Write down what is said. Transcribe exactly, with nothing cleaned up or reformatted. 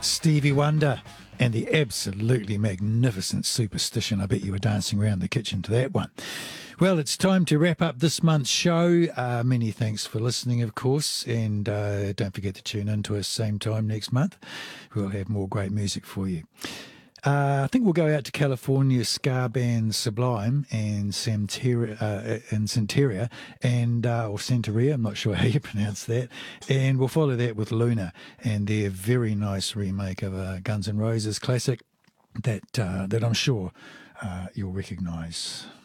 Stevie Wonder and the absolutely magnificent Superstition. I bet you were dancing around the kitchen to that one. Well, it's time to wrap up this month's show. Uh, many thanks for listening, of course, and uh, don't forget to tune in to us same time next month. We'll have more great music for you. Uh, I think we'll go out to California ska band Sublime and Santeria, uh, in Santeria, and uh, or Santeria, I'm not sure how you pronounce that. And we'll follow that with Luna and their very nice remake of a Guns N' Roses classic that uh, that I'm sure uh, you'll recognise.